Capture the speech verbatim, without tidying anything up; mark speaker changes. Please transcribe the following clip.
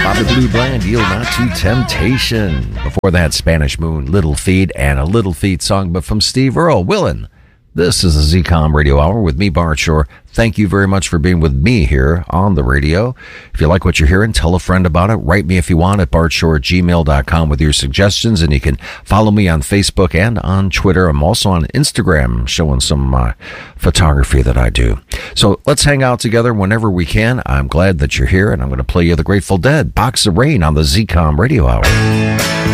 Speaker 1: Bobby Blue Bland, Yield Not to Temptation. Before that, Spanish Moon, Little Feat, and a Little Feat song, but from Steve Earle, Willin'. This is the Z COM Radio Hour with me, Bart Shore. Thank you very much for being with me here on the radio. If you like what you're hearing, tell a friend about it. Write me if you want at bart shore at gmail dot com with your suggestions, and you can follow me on Facebook and on Twitter. I'm also on Instagram showing some uh, photography that I do. So let's hang out together whenever we can. I'm glad that you're here, and I'm going to play you the Grateful Dead, Box of Rain on the Z COM Radio Hour.